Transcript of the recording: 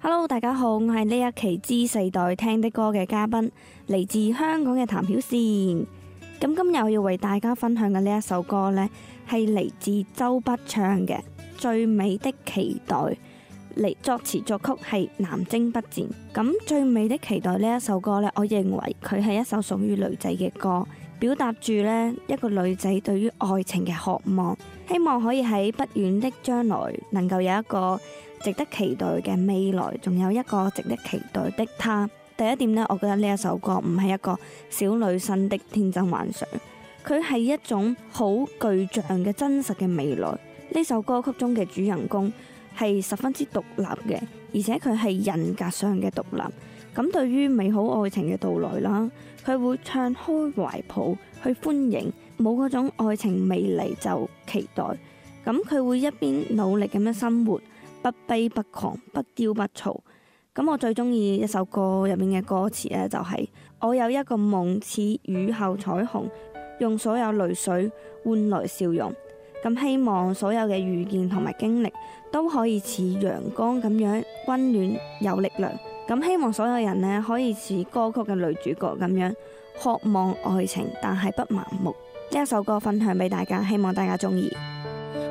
Hello，大家好，我係呢一期知世代聽的歌嘅嘉賓，嚟自香港嘅譚曉倩。咁今日我要為大家分享嘅呢一首歌呢，係嚟自周筆暢嘅《最美的期待》，嚟作詞作曲係南征北戰。咁《最美的期待》呢一首歌呢，我認為佢係一首屬於女仔嘅歌，表達住呢一個女仔對於愛情嘅渴望，希望可以喺不遠的將來能夠有一個值得期待嘅未來，仲有一個值得期待的他。第一點呢，我覺得呢一首歌唔係一個小女生的天真幻想，佢係一種好具象嘅真實嘅未來。呢首歌曲中嘅主人公係十分之獨立嘅，而且佢係人格上嘅獨立。咁對於美好愛情嘅到來啦，佢會暢開懷抱去歡迎，冇嗰種愛情未嚟就期待。咁佢會一邊努力咁樣生活，不卑不狂，不驕不躁。咁我最中意一首歌入面嘅歌詞呢，就係我有一個夢似雨後彩虹，用所有淚水換來笑容。咁希望所有嘅遇見同埋經歷都可以似陽光咁樣溫暖有力量。咁希望所有人呢，可以似歌曲嘅女主角咁樣渴望愛情，但係不盲目。呢一首歌分享俾大家，希望大家中意。